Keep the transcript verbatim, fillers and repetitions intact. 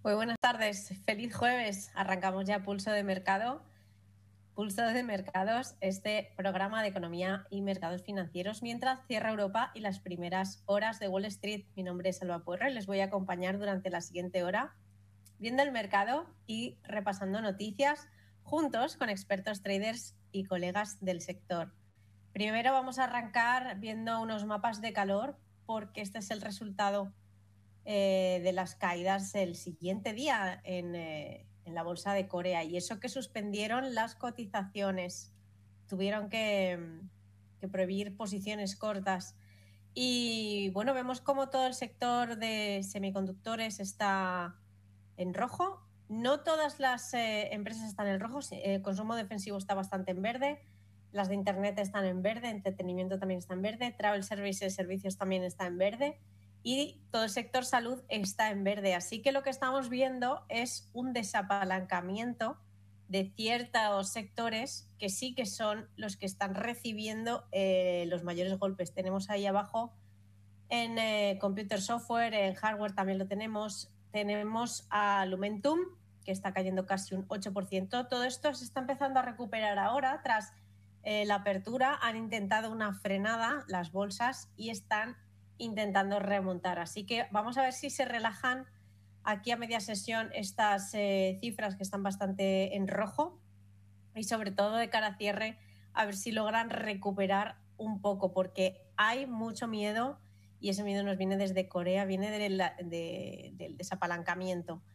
Muy buenas tardes, feliz jueves. Arrancamos ya Pulso de Mercado. Pulso de Mercados, este programa de economía y mercados financieros mientras cierra Europa y las primeras horas de Wall Street. Mi nombre es Alba Puerro y les voy a acompañar durante la siguiente hora viendo el mercado y repasando noticias juntos con expertos traders y colegas del sector. Primero vamos a arrancar viendo unos mapas de calor porque este es el resultado Eh, de las caídas el siguiente día en, eh, en la bolsa de Corea, y eso que suspendieron las cotizaciones, tuvieron que, que prohibir posiciones cortas. Y bueno, vemos como todo el sector de semiconductores está en rojo. No todas las eh, empresas están en rojo. El consumo defensivo está bastante en verde, las de internet están en verde, entretenimiento también está en verde, travel services, servicios también está en verde, y todo el sector salud está en verde. Así que lo que estamos viendo es un desapalancamiento de ciertos sectores que sí que son los que están recibiendo eh, los mayores golpes. Tenemos ahí abajo en eh, computer software, en hardware también lo tenemos. Tenemos a Lumentum, que está cayendo casi un ocho por ciento. Todo esto se está empezando a recuperar ahora tras eh, la apertura. Han intentado una frenada las bolsas y están intentando remontar. Así que vamos a ver si se relajan aquí a media sesión estas eh, cifras que están bastante en rojo, y sobre todo de cara a cierre a ver si logran recuperar un poco, porque hay mucho miedo y ese miedo nos viene desde Corea, viene de la, de, del desapalancamiento.